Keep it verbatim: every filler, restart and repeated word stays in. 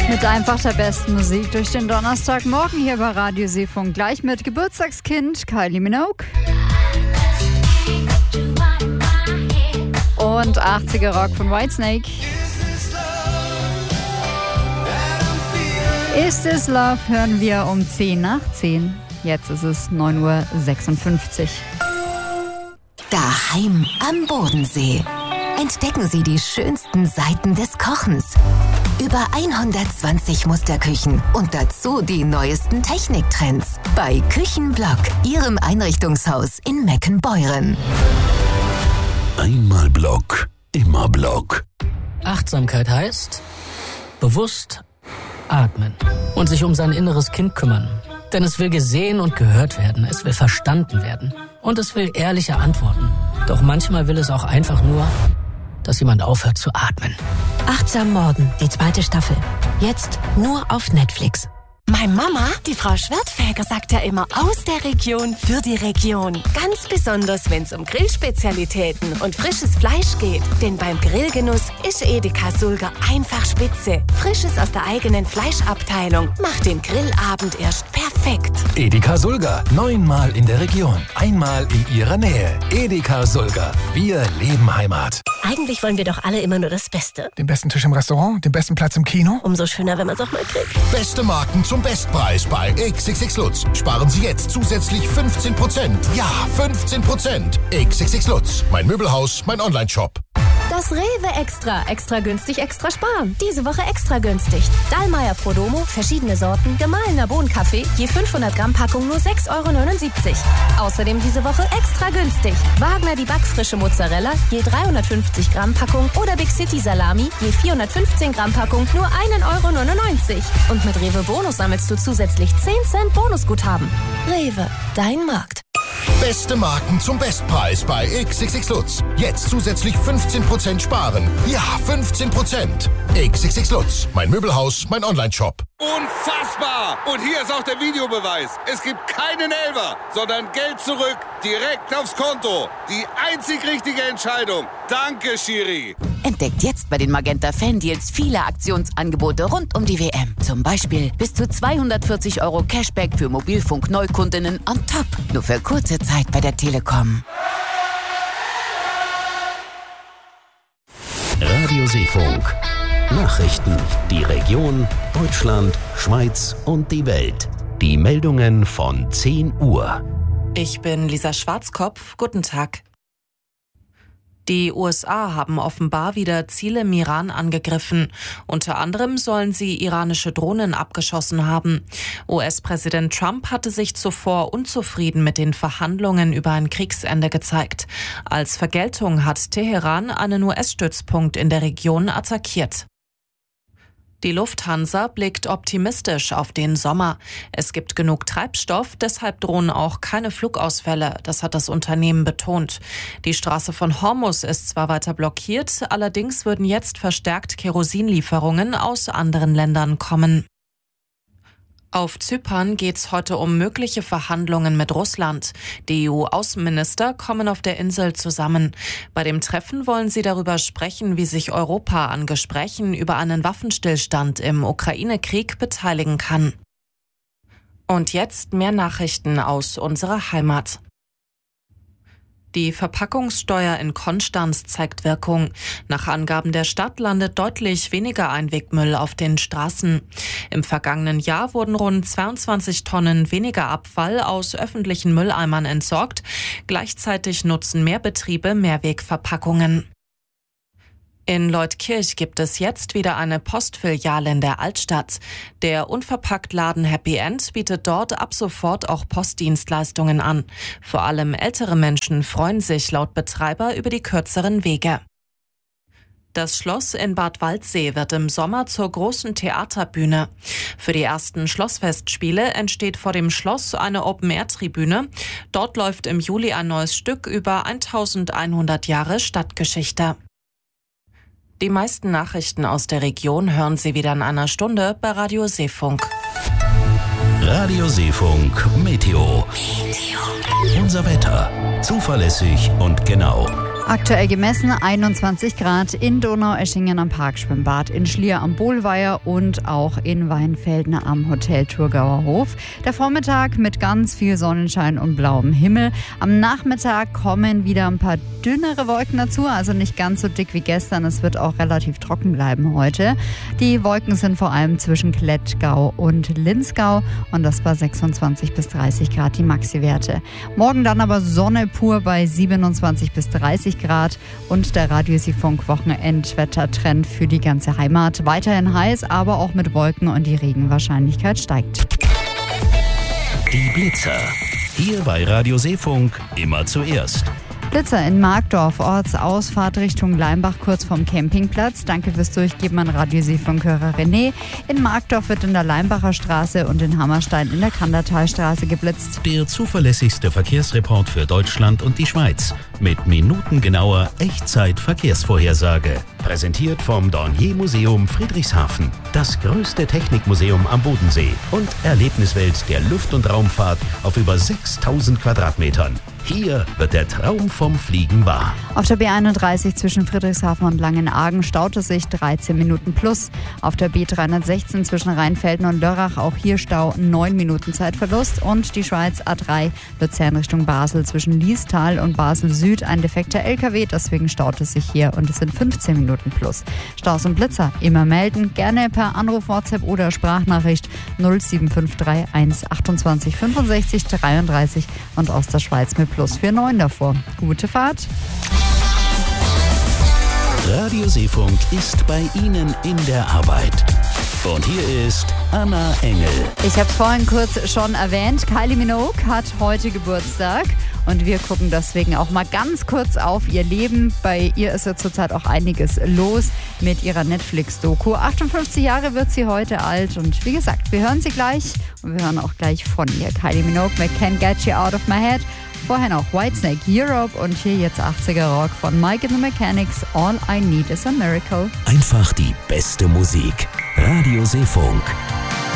Mit einfach der besten Musik durch den Donnerstagmorgen hier bei Radio Seefunk. Gleich mit Geburtstagskind Kylie Minogue. Und achtziger Rock von Whitesnake. Ist es Love hören wir um zehn nach zehn. Jetzt ist es neun Uhr sechsundfünfzig. Daheim am Bodensee. Entdecken Sie die schönsten Seiten des Kochens. Über hundertzwanzig Musterküchen und dazu die neuesten Techniktrends. Bei Küchenblock, Ihrem Einrichtungshaus in Meckenbeuren. Einmal Block, immer Block. Achtsamkeit heißt bewusst atmen und sich um sein inneres Kind kümmern. Denn es will gesehen und gehört werden, es will verstanden werden und es will ehrliche Antworten. Doch manchmal will es auch einfach nur, dass jemand aufhört zu atmen. Achtsam Morden, die zweite Staffel. Jetzt nur auf Netflix. Meine Mama, die Frau Schwertfeger, sagt ja immer aus der Region für die Region. Ganz besonders, wenn es um Grillspezialitäten und frisches Fleisch geht. Denn beim Grillgenuss ist Edeka Sulger einfach spitze. Frisches aus der eigenen Fleischabteilung macht den Grillabend erst perfekt. Edeka Sulger, neunmal in der Region, einmal in Ihrer Nähe. Edeka Sulger, wir leben Heimat. Eigentlich wollen wir doch alle immer nur das Beste. Den besten Tisch im Restaurant, den besten Platz im Kino. Umso schöner, wenn man es auch mal kriegt. Beste Marken zum Bestpreis bei X X X Lutz. Sparen Sie jetzt zusätzlich fünfzehn Prozent. Ja, fünfzehn Prozent. X X X Lutz. Mein Möbelhaus, mein Onlineshop. Das Rewe Extra. Extra günstig, extra sparen. Diese Woche extra günstig. Dallmayr Prodomo, verschiedene Sorten, gemahlener Bohnenkaffee, je fünfhundert Gramm Packung nur sechs Euro neunundsiebzig. Außerdem diese Woche extra günstig. Wagner die backfrische Mozzarella, je dreihundertfünfzig Gramm Packung oder Big City Salami, je vierhundertfünfzehn Gramm Packung nur ein Euro neunundneunzig. Und mit Rewe Bonus sammelst du zusätzlich zehn Cent Bonusguthaben. Rewe, dein Markt. Beste Marken zum Bestpreis bei X X X Lutz. Jetzt zusätzlich fünfzehn Prozent sparen. Ja, fünfzehn Prozent. X X X Lutz. Mein Möbelhaus, mein Onlineshop. Unfassbar! Und hier ist auch der Videobeweis. Es gibt keinen Elfer, sondern Geld zurück, direkt aufs Konto. Die einzig richtige Entscheidung. Danke, Schiri. Entdeckt jetzt bei den Magenta Fan-Deals viele Aktionsangebote rund um die W M. Zum Beispiel bis zu zweihundertvierzig Euro Cashback für Mobilfunk-Neukundinnen on top. Nur für kurze Zeit bei der Telekom. Radio Seefunk. Nachrichten, die Region, Deutschland, Schweiz und die Welt. Die Meldungen von zehn Uhr. Ich bin Lisa Schwarzkopf. Guten Tag. Die U S A haben offenbar wieder Ziele im Iran angegriffen. Unter anderem sollen sie iranische Drohnen abgeschossen haben. U S-Präsident Trump hatte sich zuvor unzufrieden mit den Verhandlungen über ein Kriegsende gezeigt. Als Vergeltung hat Teheran einen U S-Stützpunkt in der Region attackiert. Die Lufthansa blickt optimistisch auf den Sommer. Es gibt genug Treibstoff, deshalb drohen auch keine Flugausfälle. Das hat das Unternehmen betont. Die Straße von Hormuz ist zwar weiter blockiert, allerdings würden jetzt verstärkt Kerosinlieferungen aus anderen Ländern kommen. Auf Zypern geht es heute um mögliche Verhandlungen mit Russland. Die E U-Außenminister kommen auf der Insel zusammen. Bei dem Treffen wollen sie darüber sprechen, wie sich Europa an Gesprächen über einen Waffenstillstand im Ukraine-Krieg beteiligen kann. Und jetzt mehr Nachrichten aus unserer Heimat. Die Verpackungssteuer in Konstanz zeigt Wirkung. Nach Angaben der Stadt landet deutlich weniger Einwegmüll auf den Straßen. Im vergangenen Jahr wurden rund zweiundzwanzig Tonnen weniger Abfall aus öffentlichen Mülleimern entsorgt. Gleichzeitig nutzen mehr Betriebe Mehrwegverpackungen. In Leutkirch gibt es jetzt wieder eine Postfiliale in der Altstadt. Der Unverpacktladen Happy End bietet dort ab sofort auch Postdienstleistungen an. Vor allem ältere Menschen freuen sich laut Betreiber über die kürzeren Wege. Das Schloss in Bad Waldsee wird im Sommer zur großen Theaterbühne. Für die ersten Schlossfestspiele entsteht vor dem Schloss eine Open-Air-Tribüne. Dort läuft im Juli ein neues Stück über eintausendeinhundert Jahre Stadtgeschichte. Die meisten Nachrichten aus der Region hören Sie wieder in einer Stunde bei Radio Seefunk. Radio Seefunk Meteo. Meteo. Unser Wetter. Zuverlässig und genau. Aktuell gemessen einundzwanzig Grad in Donaueschingen am Parkschwimmbad, in Schlier am Bohlweiher und auch in Weinfelden am Hotel Thurgauer Hof. Der Vormittag mit ganz viel Sonnenschein und blauem Himmel. Am Nachmittag kommen wieder ein paar dünnere Wolken dazu, also nicht ganz so dick wie gestern. Es wird auch relativ trocken bleiben heute. Die Wolken sind vor allem zwischen Klettgau und Linzgau und das war sechsundzwanzig bis dreißig Grad die Maxi-Werte. Morgen dann aber Sonne pur bei siebenundzwanzig bis dreißig Grad und der Radio-Siefunk-Wochenendwettertrend für die ganze Heimat. Weiterhin heiß, aber auch mit Wolken und die Regenwahrscheinlichkeit steigt. Die Blitzer. Hier bei Radio Seefunk immer zuerst. Blitzer in Markdorf, Ortsausfahrt Richtung Leimbach, kurz vorm Campingplatz. Danke fürs Durchgeben an Radio-Seefunk-Hörer René. In Markdorf wird in der Leimbacher Straße und in Hammerstein in der Kandertalstraße geblitzt. Der zuverlässigste Verkehrsreport für Deutschland und die Schweiz. Mit minutengenauer Echtzeit-Verkehrsvorhersage. Präsentiert vom Dornier-Museum Friedrichshafen. Das größte Technikmuseum am Bodensee und Erlebniswelt der Luft- und Raumfahrt auf über sechstausend Quadratmetern. Hier wird der Traum vom Fliegen wahr. Auf der B einunddreißig zwischen Friedrichshafen und Langenargen staut es sich dreizehn Minuten plus. Auf der B dreihundertsechzehn zwischen Rheinfelden und Lörrach auch hier Stau neun Minuten Zeitverlust. Und die Schweiz A drei Luzern Richtung Basel zwischen Liestal und Basel Süd ein defekter L K W. Deswegen staut es sich hier und es sind fünfzehn Minuten plus. Staus und Blitzer immer melden. Gerne per Anruf, WhatsApp oder Sprachnachricht null sieben fünf drei eins achtundzwanzig fünfundsechzig dreiunddreißig und aus der Schweiz mit plus für neun davor. Gute Fahrt. Radio Seefunk ist bei Ihnen in der Arbeit. Und hier ist Anna Engel. Ich habe es vorhin kurz schon erwähnt. Kylie Minogue hat heute Geburtstag. Und wir gucken deswegen auch mal ganz kurz auf ihr Leben. Bei ihr ist ja zurzeit auch einiges los mit ihrer Netflix-Doku. achtundfünfzig Jahre wird sie heute alt. Und wie gesagt, wir hören sie gleich. Und wir hören auch gleich von ihr. Kylie Minogue mit Can't Get You Out of My Head. Vorher noch Whitesnake Europe und hier jetzt achtziger Rock von Mike and the Mechanics. All I Need is a Miracle. Einfach die beste Musik. Radio Seefunk.